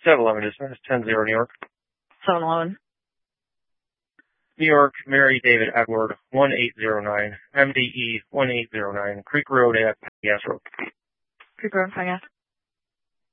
711 dismissed. 10-0 New York. 711. New York, Mary David Edward, 1809, MDE 1809, Creek Road at Gas Road. Creek Road, I guess.